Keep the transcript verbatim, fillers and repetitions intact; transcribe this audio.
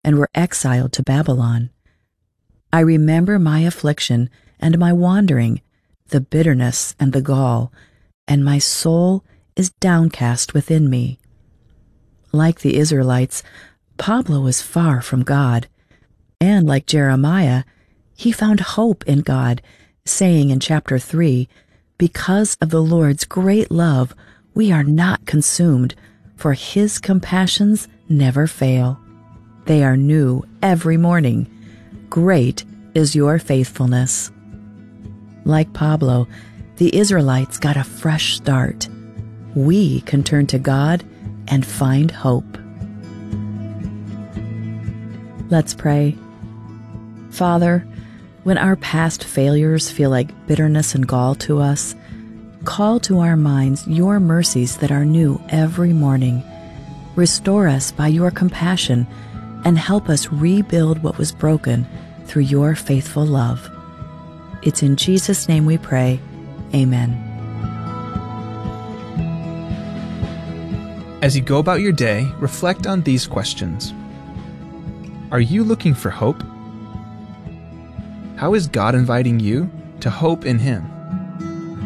and were exiled to Babylon. I remember my affliction and my wandering, the bitterness and the gall, and my soul is downcast within me. Like the Israelites, Pablo was far from God, and like Jeremiah, he found hope in God, saying in chapter three, "Because of the Lord's great love, we are not consumed, for his compassions never fail. They are new every morning. Great is your faithfulness." Like Pablo, the Israelites got a fresh start. We can turn to God and find hope. Let's pray. Father, when our past failures feel like bitterness and gall to us, call to our minds your mercies that are new every morning. Restore us by your compassion and help us rebuild what was broken through your faithful love. It's in Jesus' name we pray. Amen. As you go about your day, reflect on these questions. Are you looking for hope? How is God inviting you to hope in Him?